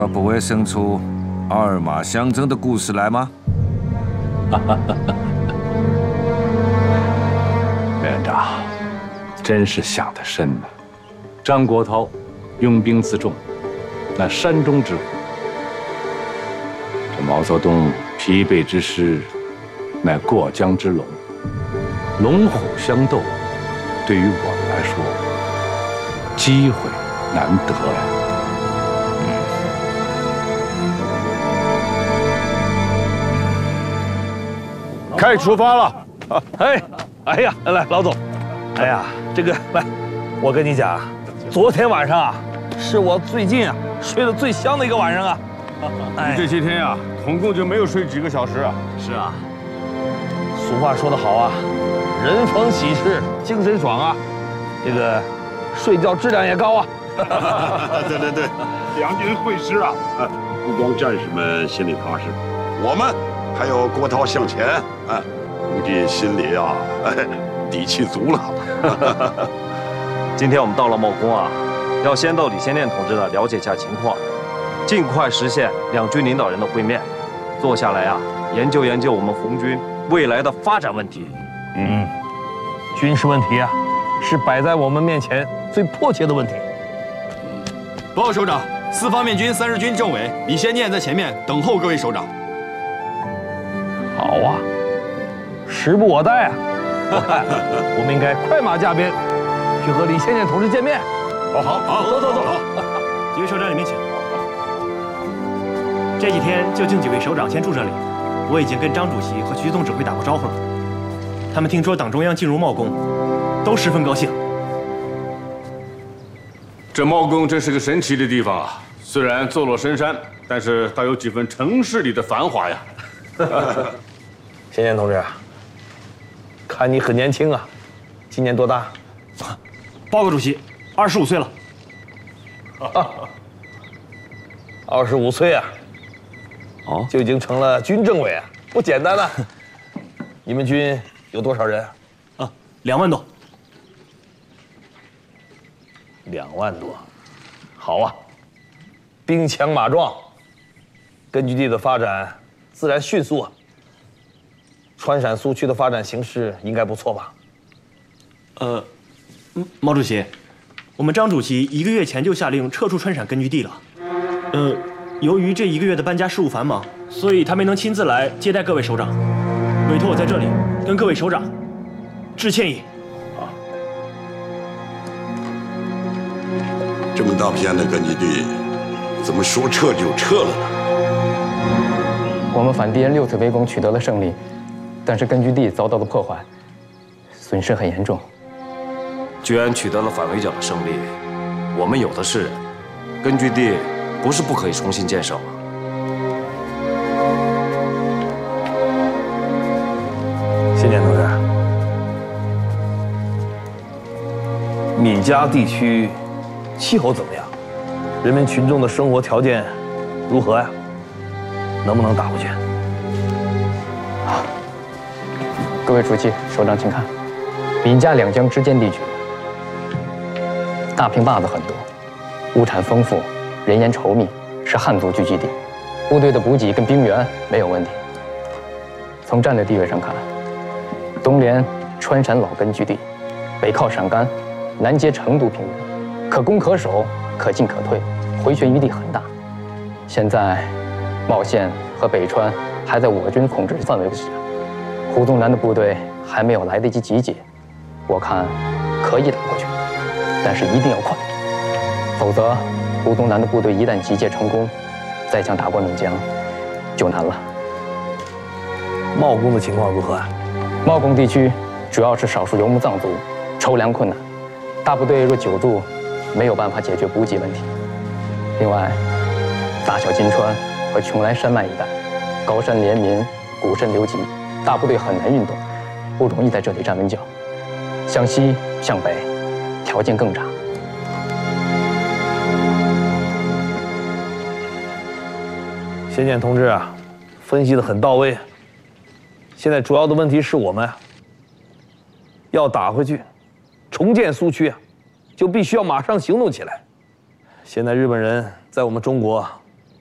不会生出二马相争的故事来吗？ 院长，真是想得深呐！张国焘拥兵自重，那山中之虎；这毛泽东疲惫之师，乃过江之龙。龙虎相斗，对于我们来说，机会难得呀。 开始出发了。哎呀，来，老总，哎呀，这个来，我跟你讲，昨天晚上啊，是我最近啊睡得最香的一个晚上啊。 你这些天呀，总共就没有睡几个小时啊。 是啊，俗话说得好啊，人逢喜事精神爽啊，这个睡觉质量也高啊。 对，两军会师啊，不光战士们心里踏实，我们还有国焘向前，估计心里啊，底气足了。 今天我们到了茂公啊，要先到李先念同志那了解一下情况，尽快实现两军领导人的会面，坐下来啊，研究研究我们红军未来的发展问题。 军事问题啊，是摆在我们面前最迫切的问题。 报告首长，四方面军30军政委李先念在前面等候各位首长。 好啊，时不我待啊！我看我们应该快马加鞭，去和李先念同志见面。 好，走。 几位首长里面请。这几天就请几位首长先住这里，我已经跟张主席和徐总指挥打过招呼了。他们听说党中央进入茂公，都十分高兴。 这茂公真是个神奇的地方啊！虽然坐落深山，但是倒有几分城市里的繁华呀。 先念同志，看你很年轻啊，今年多大？ 报告主席，25岁了。 25岁啊，就已经成了军政委啊，不简单啊！你们军有多少人啊 ？2万多。 2万多，好啊，兵强马壮，根据地的发展自然迅速啊。川陕苏区的发展形势应该不错吧？ 毛主席，我们张主席1个月前就下令撤出川陕根据地了。由于这1个月的搬家事务繁忙，所以他没能亲自来接待各位首长，委托我在这里跟各位首长致歉意。 这么大片的根据地，怎么说撤就撤了呢？ 我们反敌人6次围攻取得了胜利，但是根据地遭到了破坏，损失很严重。 居然取得了反围剿的胜利，我们有的是人，根据地不是不可以重新建设吗？ 先念同志，闽嘉地区气候怎么样？人民群众的生活条件如何呀？能不能打回去？ 各位主席、首长，请看，闽嘉两江之间地区，大平坝子很多，物产丰富，人烟稠密，是汉族聚集地，部队的补给跟兵源没有问题。从战略地位上看，东连川陕老根据地，北靠陕甘，南接成都平原，可攻可守，可进可退，回旋余地很大。现在，茂县和北川还在我军控制范围之下，胡宗南的部队还没有来得及集结，我看可以打过去，但是一定要快，否则胡宗南的部队一旦集结成功，再想打过闽江就难了。 茂公的情况如何啊？ 茂公地区主要是少数游牧藏族，筹粮困难，大部队若久驻，没有办法解决补给问题。另外，大小金川和邛崃山脉一带，高山连绵，谷深流急，大部队很难运动，不容易在这里站稳脚。向西、向北，条件更差。 先念同志啊，分析得很到位。现在主要的问题是我们要打回去，重建苏区啊，就必须要马上行动起来。现在日本人在我们中国